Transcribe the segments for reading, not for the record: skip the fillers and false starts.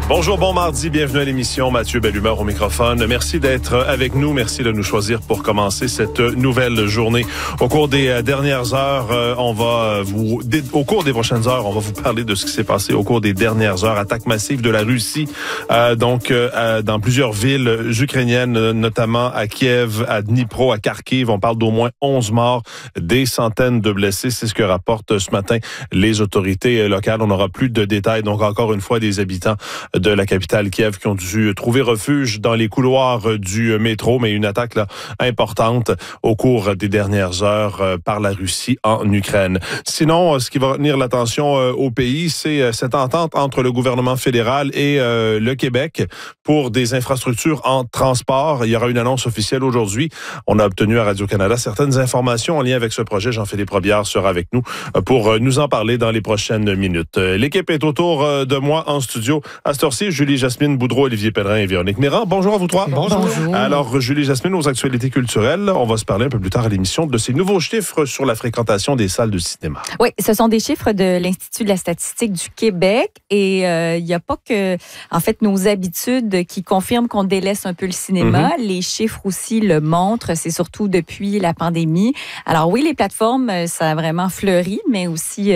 Bonjour, bon mardi, bienvenue à l'émission. Mathieu Bellumeur au microphone. Merci d'être avec nous. Merci de nous choisir pour commencer cette nouvelle journée. Au cours des dernières heures, au cours des prochaines heures, on va vous parler de ce qui s'est passé au cours des dernières heures. Attaque massive de la Russie, dans plusieurs villes ukrainiennes, notamment à Kiev, à Dnipro, à Kharkiv. On parle d'au moins 11 morts, des centaines de blessés. C'est ce que rapportent ce matin les autorités locales. On n'aura plus de détails. Donc, encore une fois, des habitants de la capitale Kiev qui ont dû trouver refuge dans les couloirs du métro, mais une attaque là, importante au cours des dernières heures par la Russie en Ukraine. Sinon, ce qui va retenir l'attention au pays, c'est cette entente entre le gouvernement fédéral et le Québec pour des infrastructures en transport. Il y aura une annonce officielle aujourd'hui. On a obtenu à Radio-Canada certaines informations en lien avec ce projet. Jean-Philippe Robillard sera avec nous pour nous en parler dans les prochaines minutes. L'équipe est autour de moi en studio. À cette heure-ci, Julie-Jasmine Boudreau, Olivier Pellerin et Véronique Méran. Bonjour à vous trois. Bonjour. Alors, Julie-Jasmine, aux actualités culturelles, on va se parler un peu plus tard à l'émission de ces nouveaux chiffres sur la fréquentation des salles de cinéma. Oui, ce sont des chiffres de l'Institut de la statistique du Québec et il n'y a pas que, en fait, nos habitudes qui confirment qu'on délaisse un peu le cinéma. Les chiffres aussi le montrent, c'est surtout depuis la pandémie. Alors oui, les plateformes, ça a vraiment fleuri, mais aussi,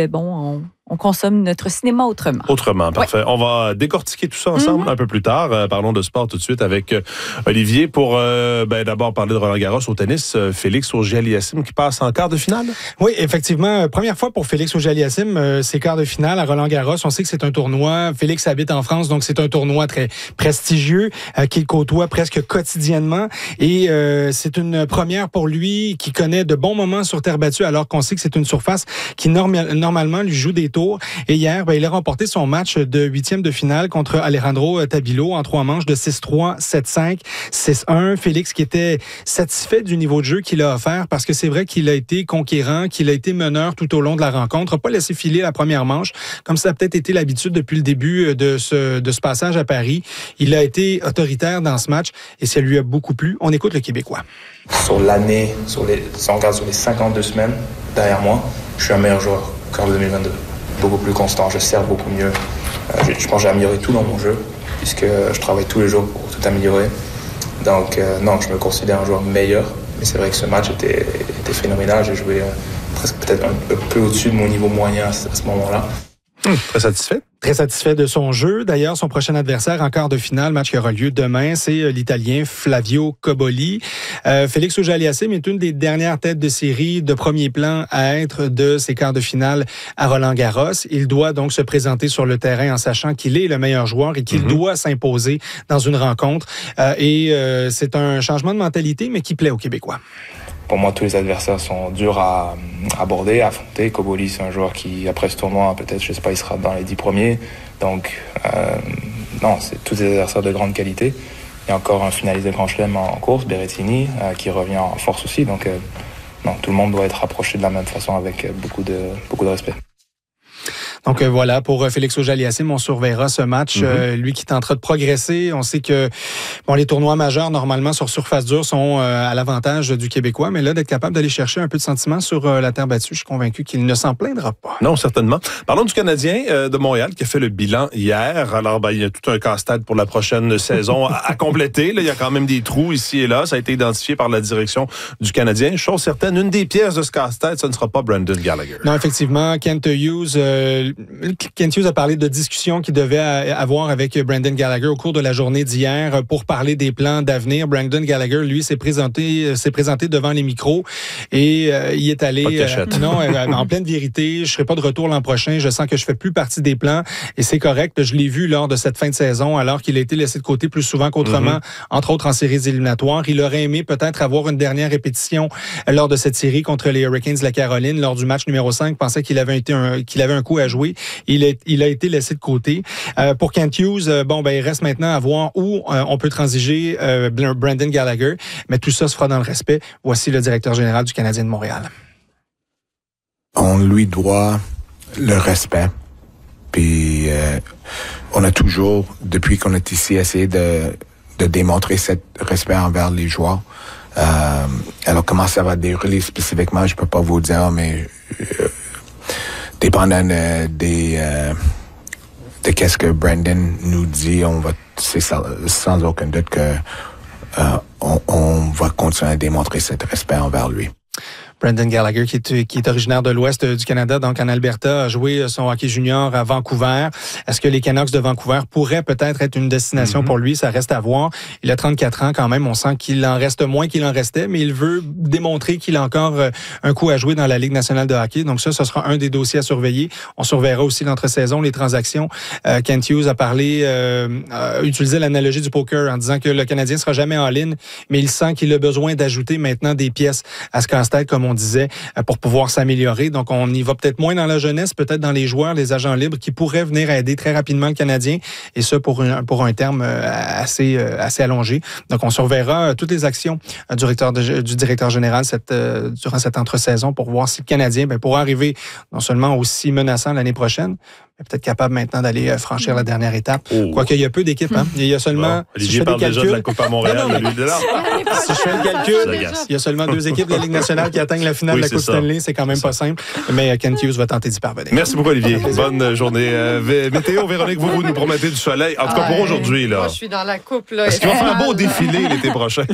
on consomme notre cinéma autrement. Autrement, parfait. Ouais. On va décortiquer tout ça ensemble un peu plus tard. Parlons de sport tout de suite avec Olivier pour d'abord parler de Roland-Garros au tennis. Félix Auger-Aliassime qui passe en quart de finale. Oui, effectivement. Première fois pour Félix Auger-Aliassime, c'est quart de finale à Roland-Garros. On sait que c'est un tournoi. Félix habite en France, donc c'est un tournoi très prestigieux qu'il côtoie presque quotidiennement. Et c'est une première pour lui qui connaît de bons moments sur terre battue alors qu'on sait que c'est une surface qui normalement lui joue des tours. Et hier, il a remporté son match de huitième de finale contre Alejandro Tabilo en 3 manches de 6-3, 7-5, 6-1. Félix qui était satisfait du niveau de jeu qu'il a offert parce que c'est vrai qu'il a été conquérant, qu'il a été meneur tout au long de la rencontre, n'a pas laissé filer la première manche, comme ça a peut-être été l'habitude depuis le début de ce passage à Paris. Il a été autoritaire dans ce match et ça lui a beaucoup plu. On écoute le Québécois. Sur l'année, si on regarde sur les 52 semaines derrière moi, je suis un meilleur joueur qu'en 2022. Beaucoup plus constant, je sers beaucoup mieux. Je pense que j'ai amélioré tout dans mon jeu, puisque je travaille tous les jours pour tout améliorer. Donc non, je me considère un joueur meilleur, mais c'est vrai que ce match était phénoménal. J'ai joué presque peut-être un peu au-dessus de mon niveau moyen à ce moment-là. Très satisfait? Très satisfait de son jeu. D'ailleurs, son prochain adversaire en quart de finale, match qui aura lieu demain, c'est l'Italien Flavio Cobolli. Félix Auger-Aliassime est une des dernières têtes de série de premier plan à être de ces quarts de finale à Roland-Garros. Il doit donc se présenter sur le terrain en sachant qu'il est le meilleur joueur et qu'il doit s'imposer dans une rencontre. C'est un changement de mentalité, mais qui plaît aux Québécois. Pour moi, tous les adversaires sont durs à aborder, à affronter. Cobolli, c'est un joueur qui, après ce tournoi, peut-être, je sais pas, il sera dans les 10 premiers. Donc, non, c'est tous des adversaires de grande qualité. Il y a encore un finaliste de Grand Chelem en course, Berrettini, qui revient en force aussi. Donc, non, tout le monde doit être approché de la même façon avec beaucoup de respect. Donc voilà, pour Félix Auger-Aliassime, on surveillera ce match. Lui qui tentera de progresser. On sait que les tournois majeurs, normalement, sur surface dure, sont à l'avantage du Québécois. Mais là, d'être capable d'aller chercher un peu de sentiment sur la terre battue, je suis convaincu qu'il ne s'en plaindra pas. Non, certainement. Parlons du Canadien de Montréal qui a fait le bilan hier. Alors, il y a tout un casse-tête pour la prochaine saison à compléter. Là, il y a quand même des trous ici et là. Ça a été identifié par la direction du Canadien. Chose certaine, une des pièces de ce casse-tête, ce ne sera pas Brendan Gallagher. Non, effectivement, Kent Hughes a parlé de discussions qu'il devait avoir avec Brendan Gallagher au cours de la journée d'hier pour parler des plans d'avenir. Brendan Gallagher, lui, s'est présenté devant les micros et il est allé en pleine vérité. Je serai pas de retour l'an prochain. Je sens que je fais plus partie des plans et c'est correct. Je l'ai vu lors de cette fin de saison, alors qu'il a été laissé de côté plus souvent qu'autrement, entre autres en séries éliminatoires. Il aurait aimé peut-être avoir une dernière répétition lors de cette série contre les Hurricanes de la Caroline, lors du match numéro 5. Pensait qu'il avait un coup à jouer. Il a été laissé de côté. Pour Kent Hughes, il reste maintenant à voir où on peut transiger Brendan Gallagher, mais tout ça se fera dans le respect. Voici le directeur général du Canadien de Montréal. On lui doit le respect. Puis on a toujours, depuis qu'on est ici, essayé de démontrer ce respect envers les joueurs. Alors comment ça va dérouler spécifiquement, je peux pas vous dire, mais dépendant qu'est-ce que Brandon nous dit, c'est sans aucun doute que on va continuer à démontrer cet respect envers lui. Brendan Gallagher, qui est originaire de l'ouest du Canada, donc en Alberta, a joué son hockey junior à Vancouver. Est-ce que les Canucks de Vancouver pourraient peut-être être une destination pour lui? Ça reste à voir. Il a 34 ans quand même. On sent qu'il en reste moins qu'il en restait, mais il veut démontrer qu'il a encore un coup à jouer dans la Ligue nationale de hockey. Donc ça, ce sera un des dossiers à surveiller. On surveillera aussi l'entre-saison, les transactions. Kent Hughes a utilisé l'analogie du poker en disant que le Canadien sera jamais en ligne, mais il sent qu'il a besoin d'ajouter maintenant des pièces à ce casse-tête, comme on disait, pour pouvoir s'améliorer. Donc, on y va peut-être moins dans la jeunesse, peut-être dans les joueurs, les agents libres qui pourraient venir aider très rapidement le Canadien, et ça pour un terme assez allongé. Donc, on surveillera toutes les actions du directeur général durant cette entre-saison pour voir si le Canadien pourra arriver non seulement aussi menaçant l'année prochaine, mais peut-être capable maintenant d'aller franchir la dernière étape. Quoique, il y a peu d'équipes. Hein. Il y a seulement... Olivier parle déjà de la Coupe à Montréal. Si je fais le calcul, il y a seulement 2 équipes de la Ligue nationale qui atteignent la finale de la Coupe Stanley. C'est quand même pas simple. Mais Kent Hughes va tenter d'y parvenir. Merci beaucoup, Olivier. Bonne journée. Météo, Véronique, vous nous promettez du soleil. En tout cas, pour aujourd'hui. Là. Moi, je suis dans la coupe. Là, est-ce qu'il va faire un beau défilé l'été prochain?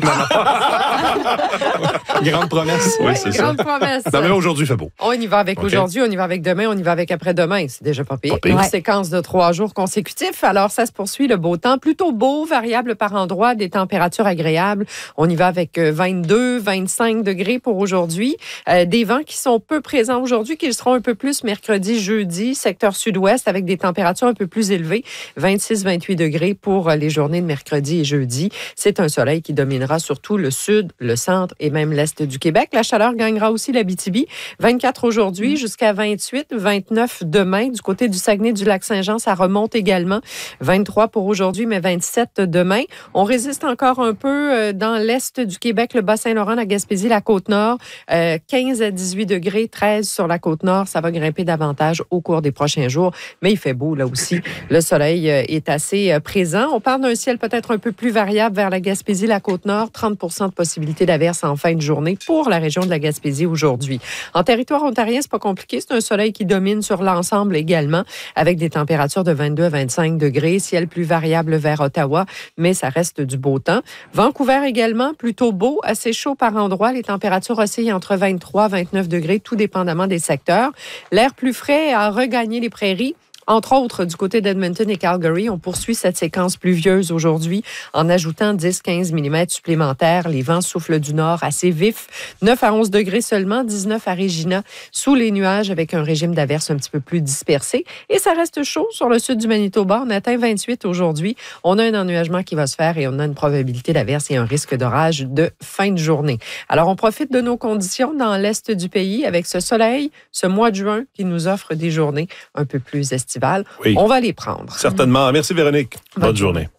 Grande promesse. Oui, c'est ça. Grande promesse. Non, mais aujourd'hui, il fait beau. On y va avec aujourd'hui, on y va avec demain, on y va avec après-demain. C'est déjà pas pire. Une séquence de 3 jours consécutifs. Alors, ça se poursuit, le beau temps. Plutôt beau, variable par endroit, des températures agréables. On y va avec 22, 25 degrés pour aujourd'hui. Des vents qui sont peu présents aujourd'hui, qui seront un peu plus mercredi, jeudi, secteur sud-ouest, avec des températures un peu plus élevées. 26, 28 degrés pour les journées de mercredi et jeudi. C'est un soleil qui dominera surtout le sud, le centre et même l'est du Québec. La chaleur gagnera aussi l'Abitibi. 24 aujourd'hui, jusqu'à 28, 29 demain. Du côté du Saguenay, du Lac-Saint-Jean, ça remonte également. 23 pour aujourd'hui, mais 27 demain. On résiste encore un peu dans l'est du Québec, le Bas-Saint-Laurent, la Gaspésie, la Côte-Nord. 15 à 18 degrés, 13 sur la Côte-Nord. Ça va grimper davantage au cours des prochains jours. Mais il fait beau là aussi. Le soleil est assez présent. On parle d'un ciel peut-être un peu plus variable vers la Gaspésie, la Côte-Nord. 30 de possibilité d'averse en fin de journée pour la région de la Gaspésie aujourd'hui. En territoire ontarien, c'est pas compliqué. C'est un soleil qui domine sur l'ensemble également, avec des températures de 22 à 25 degrés. Ciel plus variable vers Ottawa, mais ça reste du beau temps. Vancouver également, plutôt beau, assez chaud par endroits. Les températures oscillent entre 23 et 29 degrés, tout dépendamment des secteurs. L'air plus frais a regagné les prairies. Entre autres, du côté d'Edmonton et Calgary, on poursuit cette séquence pluvieuse aujourd'hui en ajoutant 10-15 mm supplémentaires. Les vents soufflent du nord assez vifs. 9 à 11 degrés seulement, 19 à Regina, sous les nuages avec un régime d'averse un petit peu plus dispersé. Et ça reste chaud sur le sud du Manitoba. On atteint 28 aujourd'hui. On a un ennuagement qui va se faire et on a une probabilité d'averse et un risque d'orage de fin de journée. Alors, on profite de nos conditions dans l'est du pays avec ce soleil, ce mois de juin qui nous offre des journées un peu plus estivales. Oui. On va les prendre. Certainement. Merci, Véronique. Bonne journée.